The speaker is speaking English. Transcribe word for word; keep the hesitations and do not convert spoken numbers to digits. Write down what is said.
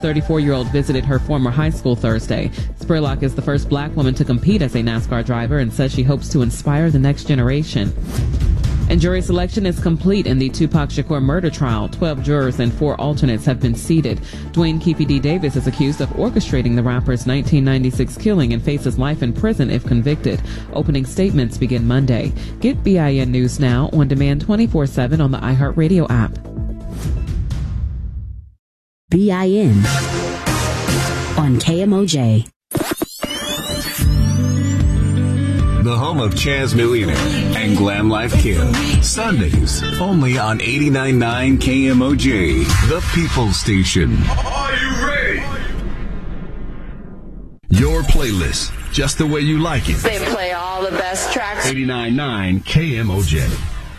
thirty-four-year-old visited her former high school Thursday. Spurlock is the first black woman to compete as a NASCAR driver and says she hopes to inspire the next generation. And jury selection is complete in the Tupac Shakur murder trial. Twelve jurors and four alternates have been seated. Dwayne Keefe D. Davis is accused of orchestrating the rapper's nineteen ninety-six killing and faces life in prison if convicted. Opening statements begin Monday. Get B I N News now on demand twenty-four seven on the iHeartRadio app. B I N on K M O J. The home of Chaz Millionaire and Glam Life Kim. Sundays, only on eighty-nine point nine K M O J, the People's Station. Are you ready? Your playlist, just the way you like it. They play all the best tracks. eighty-nine point nine K M O J.